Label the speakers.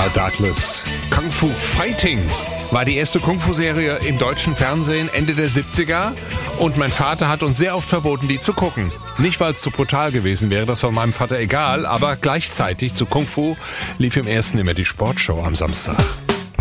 Speaker 1: Carl Douglas. Kung Fu Fighting war die erste Kung-Fu-Serie im deutschen Fernsehen Ende der 70er und mein Vater hat uns sehr oft verboten, die zu gucken. Nicht, weil es zu brutal gewesen wäre, das war meinem Vater egal, aber gleichzeitig zu Kung Fu lief im ersten immer die Sportshow am Samstag.